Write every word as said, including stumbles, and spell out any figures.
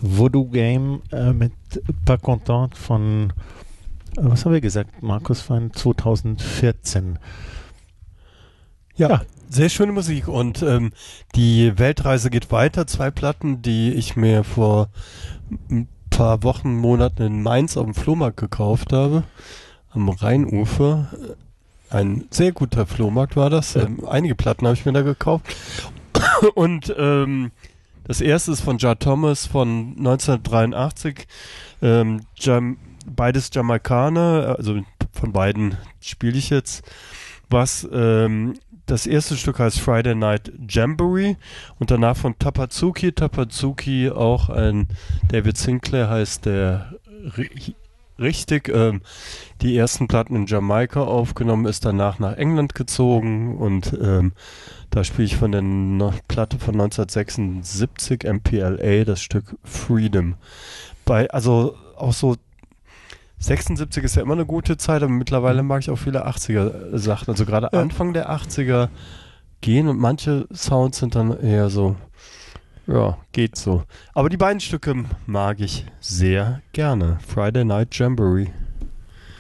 Voodoo Game äh, mit Pas Content von, äh, was haben wir gesagt, Markus, von zwanzig vierzehn. Ja, ja, sehr schöne Musik und ähm, die Weltreise geht weiter. Zwei Platten, die ich mir vor ein paar Wochen, Monaten in Mainz auf dem Flohmarkt gekauft habe, am Rheinufer. Ein sehr guter Flohmarkt war das. Ja. Ähm, einige Platten habe ich mir da gekauft. Und ähm, das erste ist von Jar Thomas von neunzehnhundertdreiundachtzig. Ähm, Jam- beides Jamaikaner, also von beiden spiele ich jetzt was. Ähm, das erste Stück heißt Friday Night Jamboree und danach von Tapazuki. Tapazuki, auch ein David Sinclair heißt der ri- richtig. Ähm, die ersten Platten in Jamaika aufgenommen, ist danach nach England gezogen und ähm, da spiele ich von der no- Platte von neunzehnhundertsechsundsiebzig, M P L A, das Stück Freedom. Bei, also auch so sechsundsiebzig ist ja immer eine gute Zeit, aber mittlerweile mag ich auch viele achtziger Sachen. Also gerade Ja. Anfang der achtziger gehen und manche Sounds sind dann eher so, ja, geht so. Aber die beiden Stücke mag ich sehr gerne. Friday Night Jamboree.